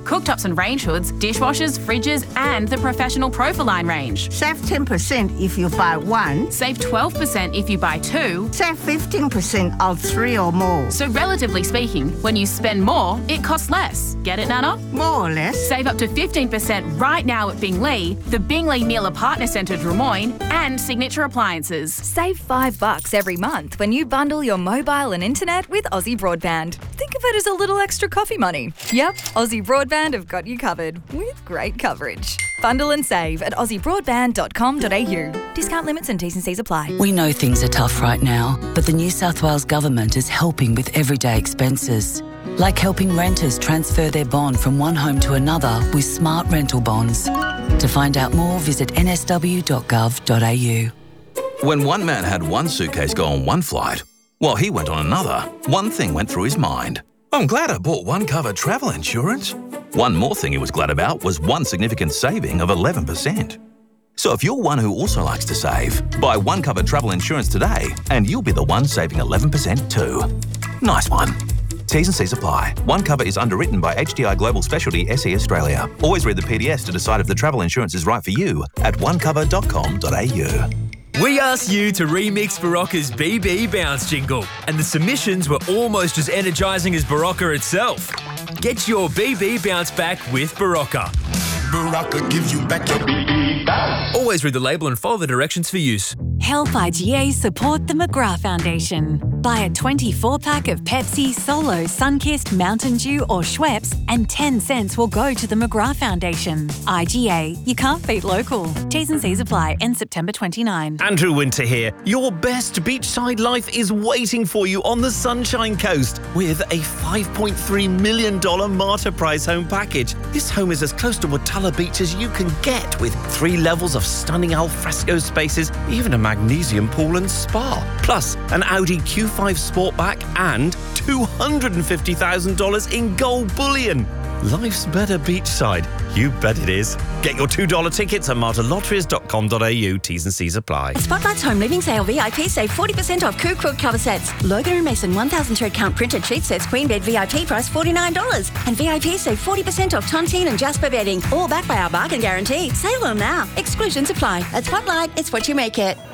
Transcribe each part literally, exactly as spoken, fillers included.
cooktops and range hoods, dishwashers, fridges, and the professional Profiline range. Save ten percent if you buy one. Save twelve percent if you buy two. Save fifteen percent on three or more. So relatively speaking, when you spend more, it costs less. Get it, Nana? More or less. Save up to fifteen percent right now at Bingley, the Bingley Mealer Partner Centre Drummoyne, and Signature Appliances. Save five bucks every month when you bundle your mobile and internet with Aussie Broadband. Think of it as a little extra coffee money. Yep, Aussie Broadband have got you covered with great coverage. Bundle and save at aussie broadband dot com dot a u. Discount limits and T's and C's apply. We know things are tough right now, but the New South Wales Government is helping with everyday expenses. Like helping renters transfer their bond from one home to another with smart rental bonds. To find out more, visit n s w dot gov dot a u. When one man had one suitcase go on one flight, while he went on another, one thing went through his mind. I'm glad I bought one cover travel insurance. One more thing he was glad about was one significant saving of eleven percent. So if you're one who also likes to save, buy one cover travel insurance today and you'll be the one saving eleven percent too. Nice one. T's and C's apply. One cover is underwritten by H D I Global Specialty S E Australia. Always read the P D S to decide if the travel insurance is right for you at one cover dot com dot a u. We asked you to remix Barocca's B B Bounce jingle, and the submissions were almost as energising as Barocca itself. Get your B B Bounce back with Barocca. Barocca gives you back your B B Bounce. Always read the label and follow the directions for use. Help I G A support the McGrath Foundation. Buy a twenty-four pack of Pepsi, Solo, Sunkist, Mountain Dew or Schweppes and ten cents will go to the McGrath Foundation. I G A, you can't beat local. T's and C's apply. End September twenty-ninth. Andrew Winter here. Your best beachside life is waiting for you on the Sunshine Coast with a five point three million dollars Marta Prize home package. This home is as close to Watala Beach as you can get, with three levels of stunning alfresco spaces, even a magnesium pool and spa, plus an Audi Q five Sportback and two hundred fifty thousand dollars in gold bullion. Life's better beachside. You bet it is. Get your two dollar tickets at marta lotteries dot com dot a u. T's and C's apply. Spotlight's Home Living Sale V I P save forty percent off Coo Quilt cover sets. Logo and Mason one thousand thread count printed sheet sets Queen Bed V I P price forty-nine dollars. And V I P save forty percent off Tontine and Jasper bedding. All backed by our bargain guarantee. Sale on now. Exclusions apply. At Spotlight, it's what you make it.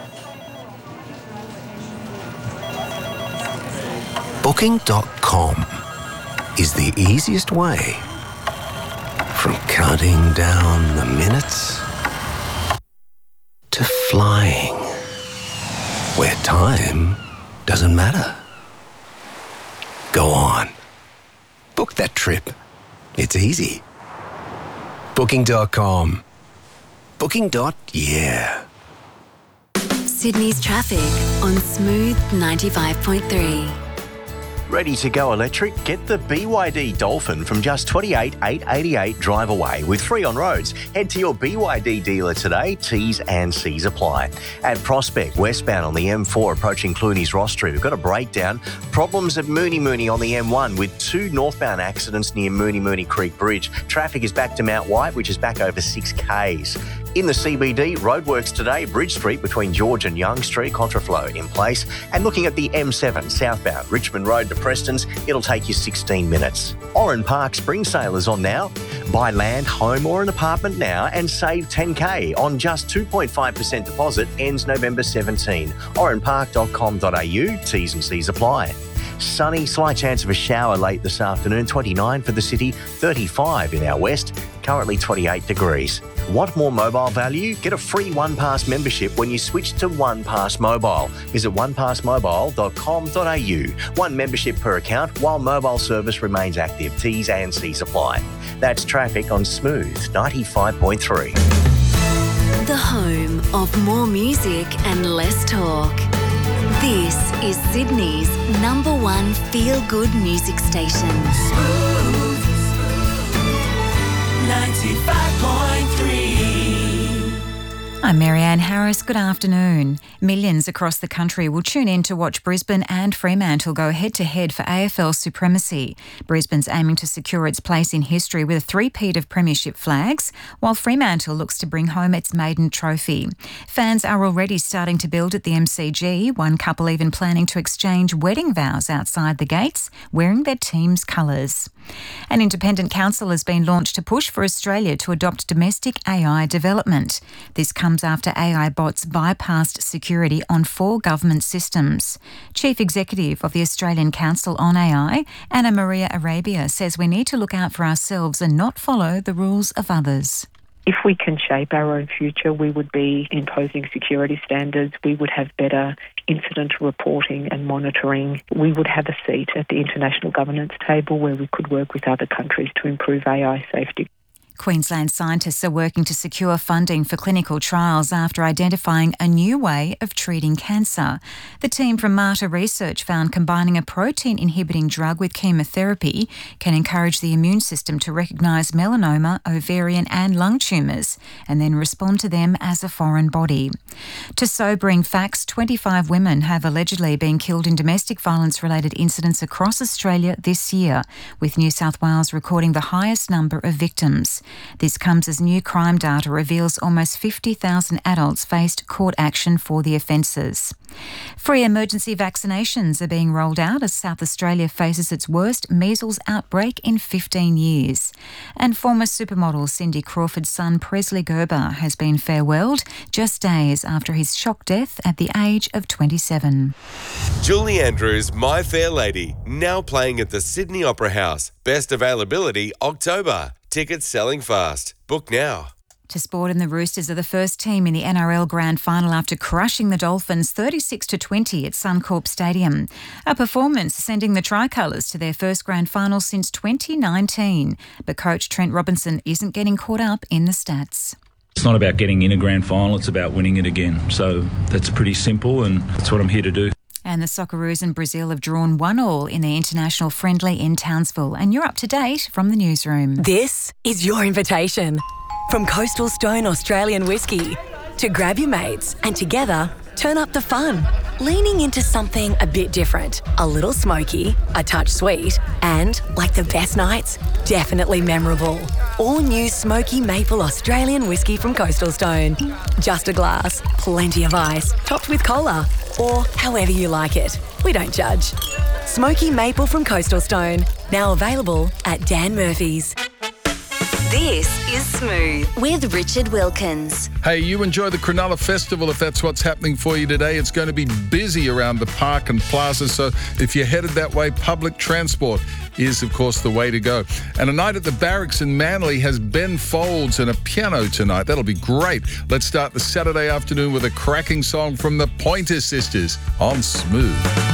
Booking dot com is the easiest way from counting down the minutes to flying, where time doesn't matter. Go on. Book that trip. It's easy. Booking dot com. Booking. Yeah. Sydney's traffic on Smooth ninety-five point three. Ready to go electric? Get the B Y D Dolphin from just twenty-eight thousand eight hundred eighty-eight dollars drive away with free on roads. Head to your B Y D dealer today. T's and C's apply. At Prospect, westbound on the M four approaching Clooney's Rostry, we've got a breakdown. Problems at Mooney Mooney on the M one with two northbound accidents near Mooney Mooney Creek Bridge. Traffic is back to Mount White, which is back over six kays. In the C B D, roadworks today, Bridge Street between George and Young Street, contraflow in place. And looking at the M seven southbound, Richmond Road to Preston's, it'll take you sixteen minutes. Oran Park Spring Sale is on now. Buy land, home or an apartment now and save ten K on just two point five percent deposit, ends November seventeenth. oran park dot com dot a u, T's and C's apply. Sunny, slight chance of a shower late this afternoon, twenty-nine for the city, thirty-five in our west, currently twenty-eight degrees. Want more mobile value? Get a free OnePass membership when you switch to OnePass Mobile. Visit one pass mobile dot com dot a u. One membership per account while mobile service remains active. T's and C's apply. That's traffic on Smooth ninety-five point three. The home of more music and less talk. This is Sydney's number one feel-good music station. Smooth ninety-five point three. I'm Marianne Harris. Good afternoon. Millions across the country will tune in to watch Brisbane and Fremantle go head-to-head for A F L supremacy. Brisbane's aiming to secure its place in history with a three-peat of premiership flags, while Fremantle looks to bring home its maiden trophy. Fans are already starting to build at the M C G, one couple even planning to exchange wedding vows outside the gates, wearing their team's colours. An independent council has been launched to push for Australia to adopt domestic A I development. This comes after A I bots bypassed security on four government systems. Chief Executive of the Australian Council on A I, Anna Maria Arabia, says we need to look out for ourselves and not follow the rules of others. If we can shape our own future, we would be imposing security standards. We would have better incident reporting and monitoring. We would have a seat at the international governance table where we could work with other countries to improve A I safety. Queensland scientists are working to secure funding for clinical trials after identifying a new way of treating cancer. The team from Mater Research found combining a protein-inhibiting drug with chemotherapy can encourage the immune system to recognise melanoma, ovarian and lung tumours and then respond to them as a foreign body. To sobering facts, twenty-five women have allegedly been killed in domestic violence-related incidents across Australia this year, with New South Wales recording the highest number of victims. This comes as new crime data reveals almost fifty thousand adults faced court action for the offences. Free emergency vaccinations are being rolled out as South Australia faces its worst measles outbreak in fifteen years. And former supermodel Cindy Crawford's son Presley Gerber has been farewelled just days after his shock death at the age of twenty-seven. Julie Andrews, My Fair Lady, now playing at the Sydney Opera House. Best availability October. Tickets selling fast. Book now. To sport, and the Roosters are the first team in the N R L Grand Final after crushing the Dolphins thirty-six to twenty at Suncorp Stadium. A performance sending the Tricolours to their first Grand Final since twenty nineteen. But coach Trent Robinson isn't getting caught up in the stats. It's not about getting in a grand final, it's about winning it again. So that's pretty simple and that's what I'm here to do. And the Socceroos in Brazil have drawn one all in their international friendly in Townsville. And you're up to date from the newsroom. This is your invitation. From Coastal Stone Australian Whiskey to grab your mates and together turn up the fun. Leaning into something a bit different. A little smoky, a touch sweet, and, like the best nights, definitely memorable. All new Smoky Maple Australian Whiskey from Coastal Stone. Just a glass, plenty of ice, topped with cola. Or however you like it. We don't judge. Smoky Maple from Coastal Stone. Now available at Dan Murphy's. This is Smooth with Richard Wilkins. Hey, you enjoy the Cronulla Festival if that's what's happening for you today. It's going to be busy around the park and plaza, so if you're headed that way, public transport is, of course, the way to go. And a night at the Barracks in Manly has Ben Folds and a piano tonight. That'll be great. Let's start the Saturday afternoon with a cracking song from the Pointer Sisters on Smooth.